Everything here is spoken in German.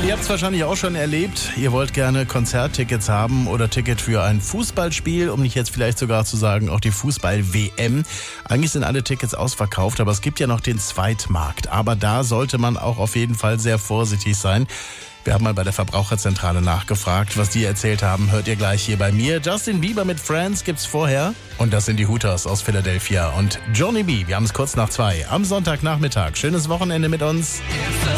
Ihr habt es wahrscheinlich auch schon erlebt. Ihr wollt gerne Konzerttickets haben oder Ticket für ein Fußballspiel, um nicht jetzt vielleicht sogar zu sagen, auch die Fußball-WM. Eigentlich sind alle Tickets ausverkauft, aber es gibt ja noch den Zweitmarkt. Aber da sollte man auch auf jeden Fall sehr vorsichtig sein. Wir haben mal bei der Verbraucherzentrale nachgefragt, was die erzählt haben. Hört ihr gleich hier bei mir. Justin Bieber mit Friends gibt's vorher. Und das sind die Hooters aus Philadelphia. Und Johnny B, wir haben es kurz nach 2 am Sonntagnachmittag. Schönes Wochenende mit uns.